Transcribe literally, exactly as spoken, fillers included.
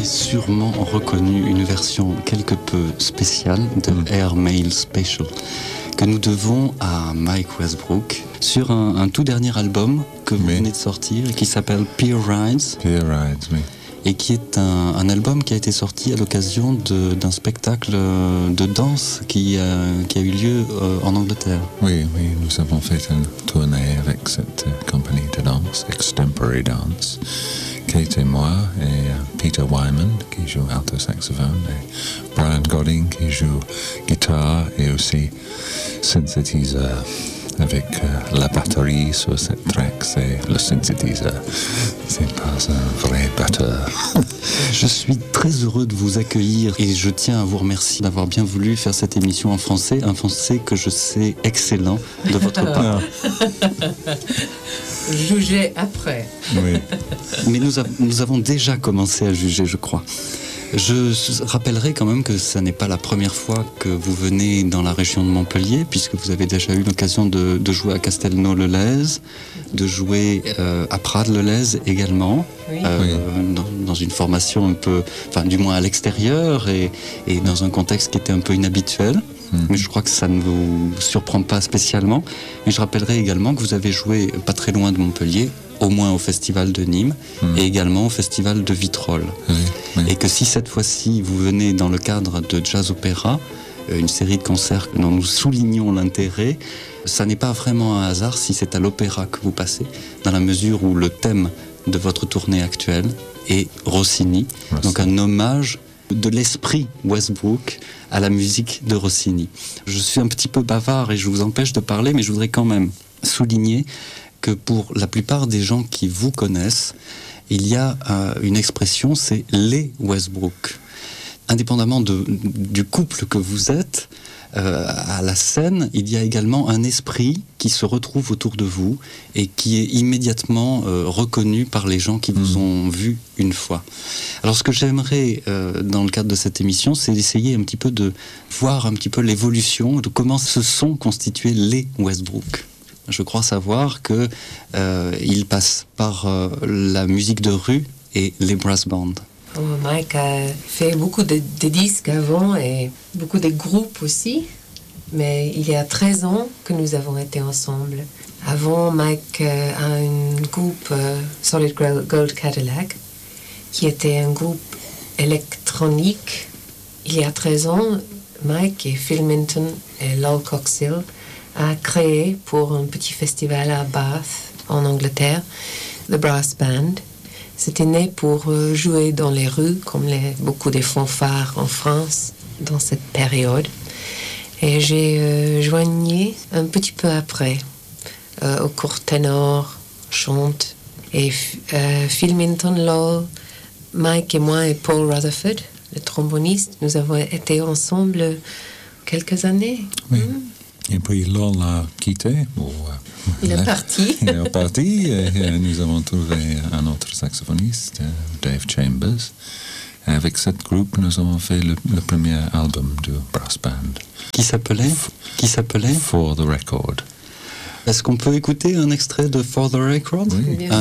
sûrement reconnu une version quelque peu spéciale de mm. Air Mail Special que nous devons à Mike Westbrook sur un, un tout dernier album que vous oui. venez de sortir et qui s'appelle Peer Rides. Peer Rides, oui. Et qui est un, un album qui a été sorti à l'occasion de, d'un spectacle de danse qui, euh, qui a eu lieu euh, en Angleterre. Oui, oui, nous avons fait une tournée avec cette euh, compagnie de danse, Extemporary Dance. Kate et moi, et euh, Peter Wyman qui joue alto saxophone, et Brian Godding qui joue guitare et aussi synthétiseur. Avec euh, la batterie sur cette track, c'est le synthétiseur. C'est pas un vrai batteur. Je suis très heureux de vous accueillir et je tiens à vous remercier d'avoir bien voulu faire cette émission en français, un français que je sais excellent de votre part. Juger après. Oui. Mais nous, a- nous avons déjà commencé à juger, je crois. Je rappellerai quand même que ce n'est pas la première fois que vous venez dans la région de Montpellier, puisque vous avez déjà eu l'occason de, de jouer à Castelnau-le-Lez, de jouer euh, à Prades-le-Lez également, oui. Euh, Oui. dans, dans une formation un peu, enfin du moins à l'extérieur et, et dans un contexte qui était un peu inhabituel. Mmh. Mais je crois que ça ne vous surprend pas spécialement. Mais je rappellerai également que vous avez joué pas très loin de Montpellier, au moins au Festival de Nîmes, mmh. et également au Festival de Vitrolles. Oui, oui. Et que si cette fois-ci vous venez dans le cadre de Jazz Opéra, une série de concerts dont nous soulignons l'intérêt, ça n'est pas vraiment un hasard si c'est à l'opéra que vous passez, dans la mesure où le thème de votre tournée actuelle est Rossini, Rossini. donc un hommage de l'esprit Westbrook à la musique de Rossini. Je suis un petit peu bavard et je vous empêche de parler, mais je voudrais quand même souligner que pour la plupart des gens qui vous connaissent, il y a euh, une expression, c'est les Westbrook. Indépendamment de, du couple que vous êtes, euh, à la scène, il y a également un esprit qui se retrouve autour de vous et qui est immédiatement euh, reconnu par les gens qui vous mmh. ont vu une fois. Alors ce que j'aimerais, euh, dans le cadre de cette émission, c'est d'essayer un petit peu de voir un petit peu l'évolution de comment se sont constitués les Westbrook. Je crois savoir que euh, il passe par euh, la musique de rue et les brass bands. Oh, Mike a fait beaucoup de, de disques avant et beaucoup de groupes aussi, mais il y a treize ans que nous avons été ensemble. Avant, Mike euh, a un groupe euh, Solid Gold Cadillac, qui était un groupe électronique. Il y a treize ans, Mike et Phil Minton et Lol Coxhill a créé pour un petit festival à Bath, en Angleterre, The Brass Band. C'était né pour jouer dans les rues, comme les, beaucoup des fanfares en France, dans cette période. Et j'ai euh, joigné un petit peu après, euh, au court ténor, chante. Et euh, Phil Minton, Lol, Mike et moi et Paul Rutherford, le tromboniste, nous avons été ensemble quelques années. Oui. Mm. Et puis Lol a quitté. Ou, il est parti. Il est parti et nous avons trouvé un autre saxophoniste, Dave Chambers. Et avec ce groupe, nous avons fait le, le premier album du Brass Band. Qui s'appelait Qui s'appelait For the Record. Est-ce qu'on peut écouter un extrait de For the Record? Oui. Un